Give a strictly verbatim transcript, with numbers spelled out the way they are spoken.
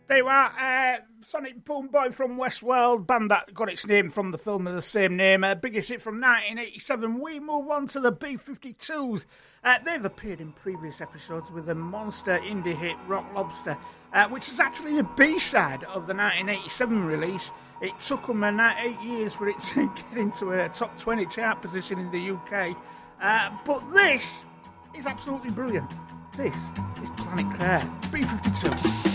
There you are, uh, Sonic Boom Boy from Westworld, band that got its name from the film of the same name. Uh, biggest hit from nineteen eighty-seven. We move on to the B fifty-twos. Uh, they've appeared in previous episodes with the monster indie hit Rock Lobster, uh, which is actually the B-side of the nineteen eighty-seven release. It took them uh, eight years for it to get into a top twenty chart position in the U K. Uh, but this is absolutely brilliant. This is Planet Claire, B fifty-two.